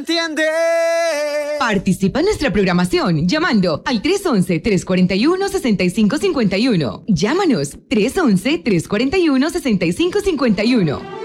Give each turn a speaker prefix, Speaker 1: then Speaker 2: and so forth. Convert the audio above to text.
Speaker 1: entiende.
Speaker 2: Participa en nuestra programación llamando al 311-341-6551. Llámanos 311-341-6551.